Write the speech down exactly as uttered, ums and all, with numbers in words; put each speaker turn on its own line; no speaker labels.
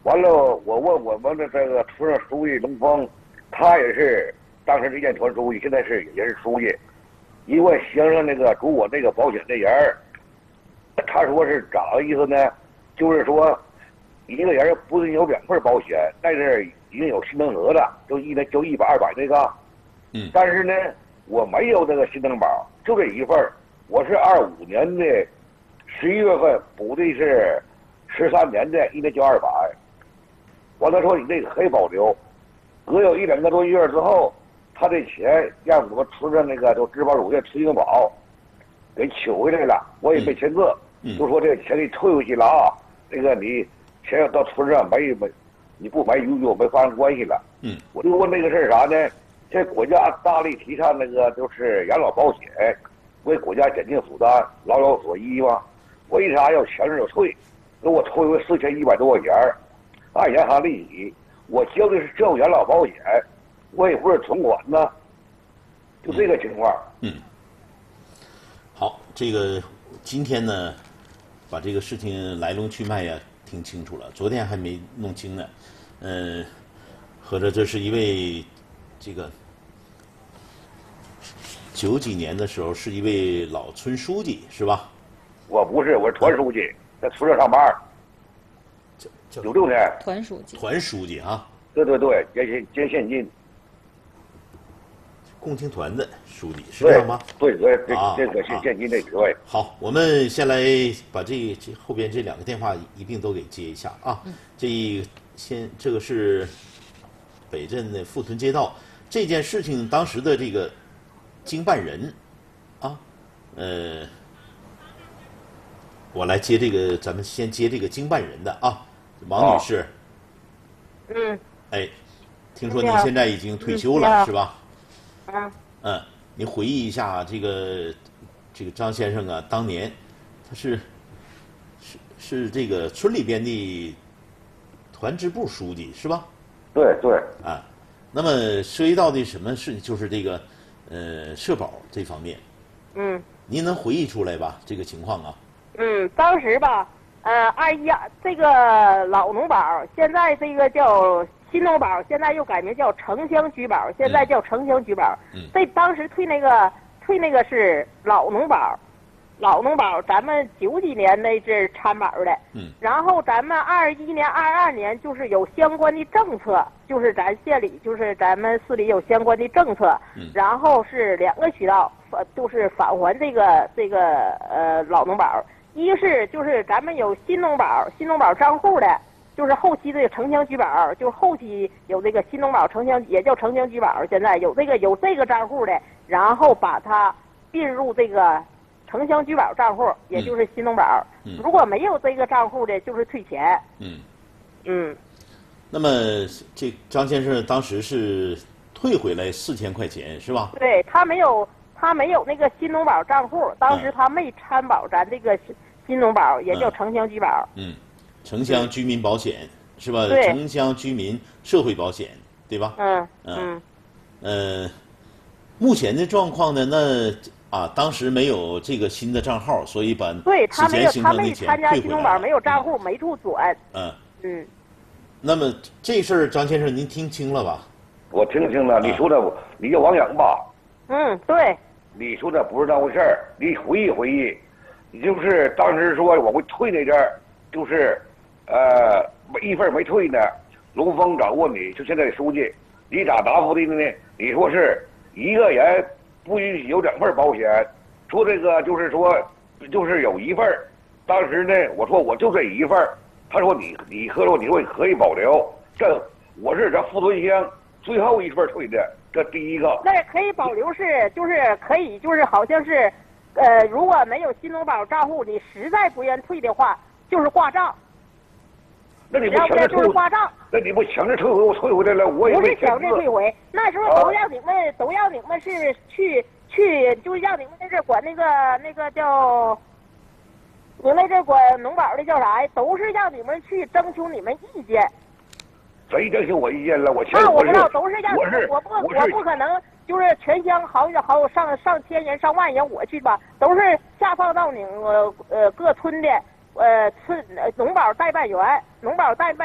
完了，我问我们的这个村上书记龙峰，他也是当时立建团书记，现在是也是书记。一问乡上那个主我那个保险的人，他说是咋个意思呢？就是说一个人不是有两份保险，但是已经有新增额的，就一年就一百二百那个。
嗯。
但是呢，我没有这个新增保，就这一份。我是二五年的十一月份补的是十三年的，一年交二百。完了说你这个可以保留，隔有一两个多月之后，他这钱让我们村上那个就治保主任崔英宝给取回来了，我也没签字，
嗯嗯、
就说这个钱给退回去了啊，那个你钱要到村上没没，你不买与我没发生关系了。
嗯，
我就问那个事儿啥呢？这国家大力提倡那个就是养老保险，为国家减轻负担，老有所依嘛。为啥要强制要退？给我退回四千一百多块钱，按银行利息，我交的是社会养老保险，我也不是存款呢，就这个情况。
嗯，好，这个今天呢，把这个事情来龙去脉呀听清楚了，昨天还没弄清呢。嗯、呃，合着这是一位这个九几年的时候是一位老村书记是吧？
我不是，我是团书记，在村上上班。九六年。
团书记。
团书记啊。
对对对，捐现捐现金。
共青团的书记是这样吗？
对对，这、
啊、
这个是现金的职位。
好，我们先来把这这后边这两个电话一并都给接一下啊。嗯、这先这个是北镇的富屯街道这件事情当时的这个经办人啊，呃，我来接这个，咱们先接这个经办人的啊，王女士。
哦、嗯。
哎，听说您现在已经退休了，是吧？
嗯。
嗯，您回忆一下这个这个张先生啊，当年他是是是这个村里边的团支部书记是吧？
对对。
啊，那么涉及到的什么事，就是这个呃社保这方面。
嗯。
您能回忆出来吧？这个情况啊？
嗯，当时吧，呃，二一这个老农保，现在这个叫新农保，现在又改名叫城乡居保，现在叫城乡居保。
嗯。
这当时退那个退那个是老农保，老农保咱们九几年那是参保的。
嗯。
然后咱们二一年、二二年就是有相关的政策，就是咱县里就是咱们市里有相关的政策。
嗯。
然后是两个渠道，就是返还这个这个呃老农保。一是就是咱们有新农保、新农保账户的，就是后期这个城乡居保，就是后期有这个新农保城乡也叫城乡居保，现在有这个有这个账户的，然后把它并入这个城乡居保账户，也就是新农保。
嗯嗯、
如果没有这个账户的，就是退钱。
嗯
嗯。
那么这张先生当时是退回来四千块钱是吧？
对，他没有他没有那个新农保账户，当时他没参保咱这个新农保，也叫城乡居保。
嗯，城乡居民保险、嗯、是吧？
对，
城乡居民社会保险，对吧？
嗯
嗯呃，目前的状况呢？那啊，当时没有这个新的账号，所以把
对他没有他没参加
新
农保，没有账户，没处转。
嗯
嗯。
那么这事儿，张先生您听清了吧？
我听清了，你说的，啊、你叫王阳吧？
嗯，对。
你说的不是那回事儿，你回忆回忆。你就是当时说我会退那阵儿，就是，呃，一份没退呢。龙峰找过你，就现在的书记，你咋答复的呢？你说是一个人不允许有两份保险，说这个就是说，就是有一份。当时呢，我说我就这一份，他说你你合说你说可以保留，这我是这富屯乡最后一份退的，这第一个。
那可以保留是就是可以就是好像是。呃，如果没有新农保账户，你实在不愿退的话，就是挂账。
那你不强制退？
就是挂账。
那你不强制退回，我退回来了，我也
不是强制退回，那时候都让你们、啊、都让你们是去去，就是让你们那阵管那个那个叫，你们这管农保的叫啥呀？都是让你们去征求你们意见。
谁征求我意见了？我
那我不知道，都是让
我是
我不我不可能。就是全乡好有好有上上千人上万人我去吧，都是下放到你呃呃各村的呃村农保代办员、农保代办